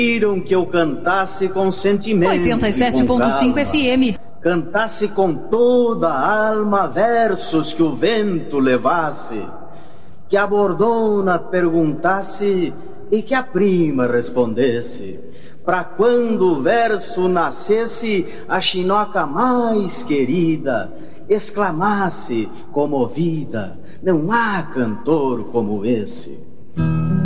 Pediram que eu cantasse com sentimento 87.5 FM. Cantasse com toda a alma versos que o vento levasse, que a bordona perguntasse e que a prima respondesse, pra quando o verso nascesse, a chinoca mais querida exclamasse comovida: não há cantor como esse.